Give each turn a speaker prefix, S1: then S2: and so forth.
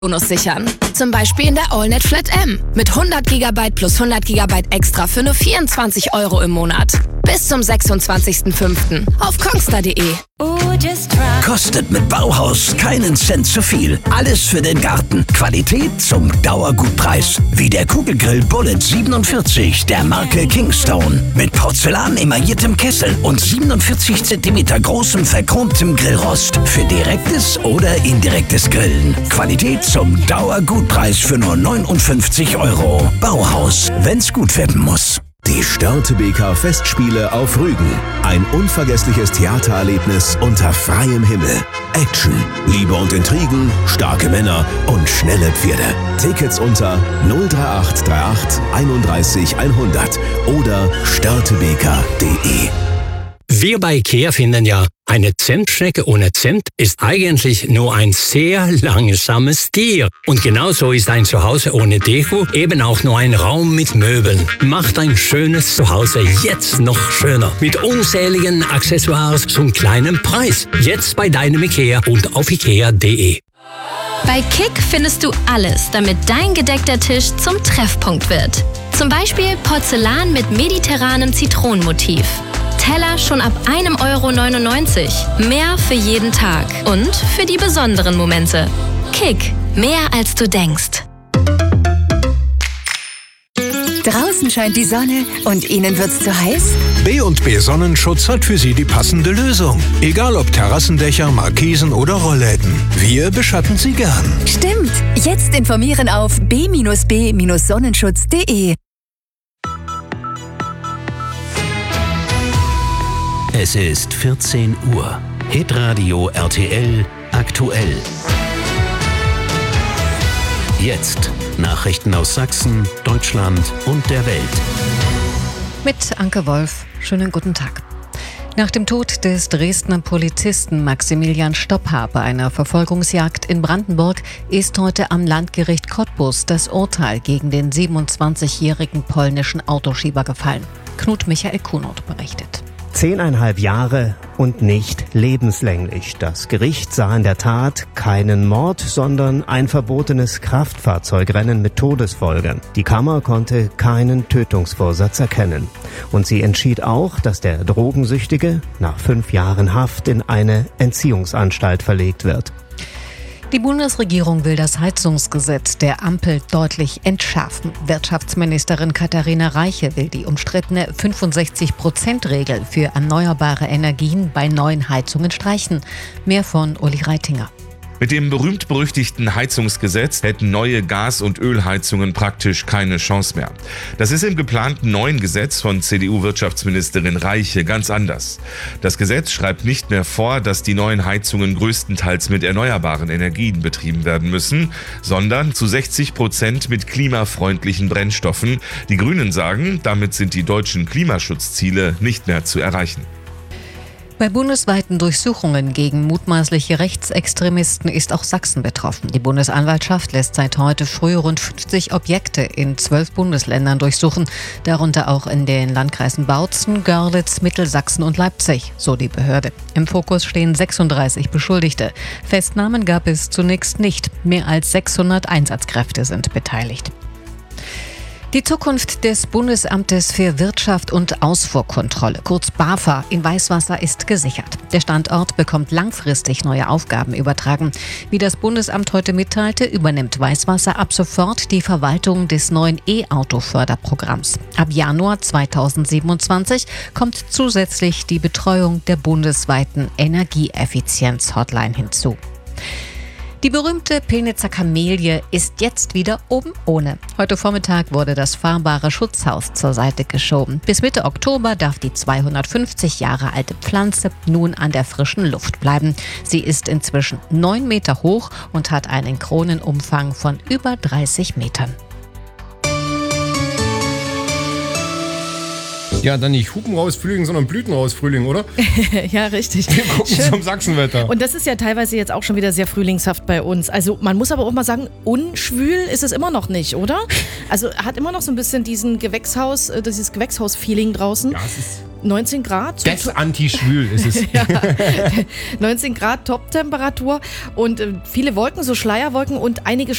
S1: Bonus sichern. Zum Beispiel in der AllNet Flat M. Mit 100 GB plus 100 GB extra für nur 24 € im Monat. Bis zum 26.05. auf kongstar.de.
S2: Kostet mit Bauhaus keinen Cent zu viel. Alles für den Garten. Qualität zum Dauergutpreis. Wie der Kugelgrill Bullet 47 der Marke Kingstone. Mit Porzellan emailliertem Kessel und 47 cm großem verchromtem Grillrost. Für direktes oder indirektes Grillen. Qualität zum Dauergutpreis für nur 59 €. Bauhaus, wenn's gut werden muss.
S3: Die Störtebeker Festspiele auf Rügen. Ein unvergessliches Theatererlebnis unter freiem Himmel. Action, Liebe und Intrigen, starke Männer und schnelle Pferde. Tickets unter 03838 31 100 oder störtebeker.de.
S4: Wir bei IKEA finden ja, eine Zentschnecke ohne Zimt ist eigentlich nur ein sehr langsames Tier. Und genauso ist ein Zuhause ohne Deko eben auch nur ein Raum mit Möbeln. Macht ein schönes Zuhause jetzt noch schöner. Mit unzähligen Accessoires zum kleinen Preis. Jetzt bei deinem IKEA und auf ikea.de.
S5: Bei Kick findest du alles, damit dein gedeckter Tisch zum Treffpunkt wird. Zum Beispiel Porzellan mit mediterranem Zitronenmotiv. Teller schon ab 1,99 €. Mehr für jeden Tag und für die besonderen Momente. Kick, mehr als du denkst.
S6: Draußen scheint die Sonne und Ihnen wird's zu heiß?
S7: B&B Sonnenschutz hat für Sie die passende Lösung. Egal ob Terrassendächer, Markisen oder Rollläden. Wir beschatten Sie gern.
S6: Stimmt. Jetzt informieren auf b-b-sonnenschutz.de.
S2: Es ist 14 Uhr. Hitradio RTL aktuell. Jetzt Nachrichten aus Sachsen, Deutschland und der Welt.
S8: Mit Anke Wolf. Schönen guten Tag. Nach dem Tod des Dresdner Polizisten Maximilian Stoppa bei einer Verfolgungsjagd in Brandenburg ist heute am Landgericht Cottbus das Urteil gegen den 27-jährigen polnischen Autoschieber gefallen. Knut Michael Kunert berichtet.
S9: 10,5 Jahre und nicht lebenslänglich. Das Gericht sah in der Tat keinen Mord, sondern ein verbotenes Kraftfahrzeugrennen mit Todesfolge. Die Kammer konnte keinen Tötungsvorsatz erkennen. Und sie entschied auch, dass der Drogensüchtige nach 5 Jahren Haft in eine Entziehungsanstalt verlegt wird.
S8: Die Bundesregierung will das Heizungsgesetz der Ampel deutlich entschärfen. Wirtschaftsministerin Katharina Reiche will die umstrittene 65%-Regel für erneuerbare Energien bei neuen Heizungen streichen. Mehr von Uli Reitinger.
S10: Mit dem berühmt-berüchtigten Heizungsgesetz hätten neue Gas- und Ölheizungen praktisch keine Chance mehr. Das ist im geplanten neuen Gesetz von CDU-Wirtschaftsministerin Reiche ganz anders. Das Gesetz schreibt nicht mehr vor, dass die neuen Heizungen größtenteils mit erneuerbaren Energien betrieben werden müssen, sondern zu 60% mit klimafreundlichen Brennstoffen. Die Grünen sagen, damit sind die deutschen Klimaschutzziele nicht mehr zu erreichen.
S8: Bei bundesweiten Durchsuchungen gegen mutmaßliche Rechtsextremisten ist auch Sachsen betroffen. Die Bundesanwaltschaft lässt seit heute früh rund 50 Objekte in 12 Bundesländern durchsuchen, darunter auch in den Landkreisen Bautzen, Görlitz, Mittelsachsen und Leipzig, so die Behörde. Im Fokus stehen 36 Beschuldigte. Festnahmen gab es zunächst nicht. Mehr als 600 Einsatzkräfte sind beteiligt. Die Zukunft des Bundesamtes für Wirtschaft und Ausfuhrkontrolle, kurz BAFA, in Weißwasser ist gesichert. Der Standort bekommt langfristig neue Aufgaben übertragen. Wie das Bundesamt heute mitteilte, übernimmt Weißwasser ab sofort die Verwaltung des neuen E-Auto-Förderprogramms. Ab Januar 2027 kommt zusätzlich die Betreuung der bundesweiten Energieeffizienz-Hotline hinzu. Die berühmte Pilnitzer Kamelie ist jetzt wieder oben ohne. Heute Vormittag wurde das fahrbare Schutzhaus zur Seite geschoben. Bis Mitte Oktober darf die 250 Jahre alte Pflanze nun an der frischen Luft bleiben. Sie ist inzwischen 9 Meter hoch und hat einen Kronenumfang von über 30 Metern.
S11: Ja, dann nicht Hupen raus Frühling, sondern Blüten raus Frühling, oder?
S12: Ja, richtig.
S11: Wir gucken zum Sachsenwetter.
S12: Und das ist ja teilweise jetzt auch schon wieder sehr frühlingshaft bei uns. Also man muss aber auch mal sagen, unschwül ist es immer noch nicht, oder? Also hat immer noch so ein bisschen dieses Gewächshaus-Feeling draußen.
S11: Ja, es ist
S12: 19 Grad.
S11: Das anti-schwül ist es.
S12: Ja, 19 Grad Toptemperatur und viele Wolken, so Schleierwolken und einige